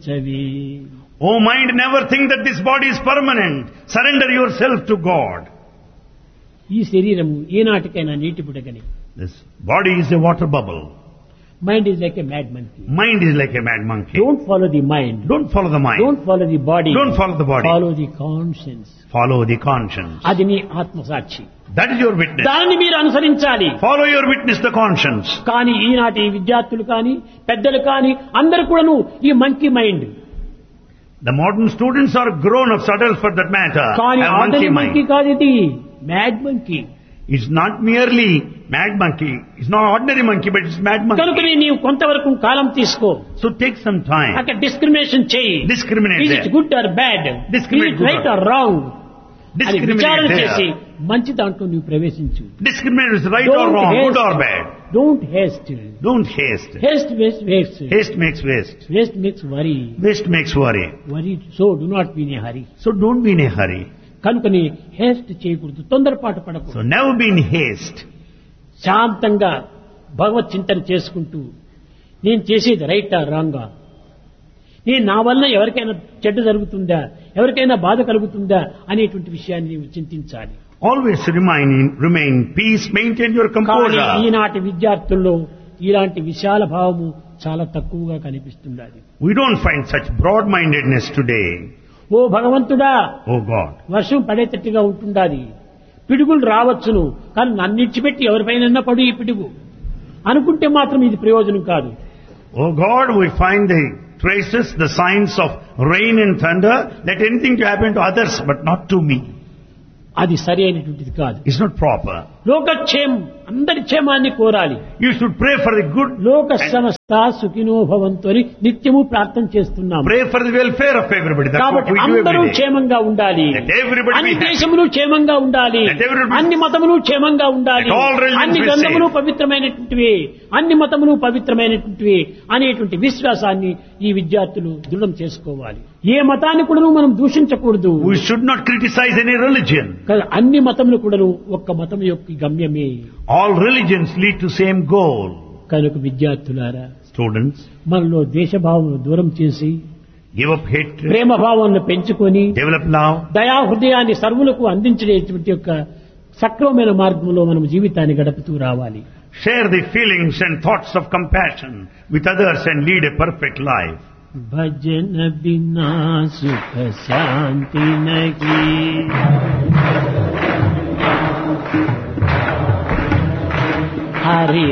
సమర్పించవే. Oh mind, never think that this body is permanent. Surrender yourself to God. ఈ శరీరము ఏనాటికైనా నీటి బుడగని. This body is a water bubble. Mind is like a mad monkey. Mind is like a mad monkey. Don't follow the mind. Don't follow the mind. Don't follow the body. Don't follow the body. Follow the conscience. Follow the conscience. అది నీ ఆత్మసాక్షి. That is your witness. దానిని మీరు అనుసరించాలి. Follow your witness, the conscience. కానీ ఈనాటి విద్యార్థులు కానీ పెద్దలు కానీ అందరు కూడాను ఈ monkey mind. The modern students are grown-ups, adults for that matter. కానీ Have monkey ordinary monkey mind. కాదు, ఇది mad monkey. It's not merely mad monkey. It's not ordinary monkey, but it's mad monkey. కనుక నీవు కొంతవరకు కాలం తీసుకో. So take some time. అక్కడ discrimination చేయి. Discriminate is there. It good or bad, Discriminate is good right or- are wrong అని Discriminate విచారణ there. చేసి మంచి దాంట్లో నువ్వు ప్రవేశించు. Discriminate is right or wrong, good or bad. Don't Heist. Don't haste. Heist waste. Haste makes waste. Waste makes worry. Waste makes worry. Worry so do not be in a hurry. So don't be in a hurry. కనుకని Heist చేయకూడదు, తొందరపాటు So పడకూడదు. never be in haste. శాంతంగా భగవత్ చింతన చేసుకుంటూ నేను చేసేది రైటా రాంగా, నేను నా వల్ల ఎవరికైనా చెడ్డ జరుగుతుందా, ఎవరికైనా బాధ కలుగుతుందా అనేటువంటి విషయాన్ని నీవు చింతించాలి. Always remain peace, maintain your కానీ composure. ఈనాటి విద్యార్థుల్లో ఇలాంటి విశాల భావము చాలా తక్కువగా కనిపిస్తున్నది. We don't find such broad-mindedness today. ఓ భగవంతుడా, Oh God. వర్షం పడేటట్టుగా ఉంటుండాలి, పిడుగులు రావచ్చును, కానీ నన్నిచ్చిపెట్టి ఎవరిపైన పడు ఈ పిడుగు అనుకుంటే మాత్రం ఇది ప్రయోజనం కాదు. Oh God, we find the traces, the signs of rain and thunder. Let anything to happen to others, but not to me. అది సరి అయినటువంటిది కాదు. It's not proper. లోకక్షేమం, అందరి క్షేమాన్ని కోరాలి. You should pray for the good. లోక సమస్త సుఖినో భవంతు అని నిత్యము ప్రార్థన చేస్తున్నాము. Pray for the welfare of everybody. That's what కాబట్టి we do అందరూ every day. క్షేమంగా ఉండాలి, Let everybody be అన్ని happy. దేశములు క్షేమంగా ఉండాలి, Let everybody be- అన్ని మతములు క్షేమంగా ఉండాలి, Let all religions అన్ని be గ్రంథములు safe. పవిత్రమైనటువంటివి, అన్ని మతములు పవిత్రమైనటువంటివి అనేటువంటి విశ్వాసాన్ని ఈ విద్యార్థులు దృఢం చేసుకోవాలి. ఏ మతాన్ని కూడా మనం దూషించకూడదు. We should not criticize any religion. కానీ అన్ని మతములు కూడా ఒక్క మతం యొక్క గమ్యమే. All religions lead to same goal. కనుక విద్యార్థులారా, Students, మనలో దేశభావం దూరం చేసి give up hatred, ప్రేమ భావాలను పెంచుకొని develop love, దయా హృదయాన్ని సర్వులకు అందించేటువంటి యొక్క సక్రమమైన మార్గంలో మనం జీవితాన్ని గడుపుతూ రావాలి. share the feelings and thoughts of compassion with others and lead a perfect life. భజన బినా సుఖ శాంతి నహీ, హరి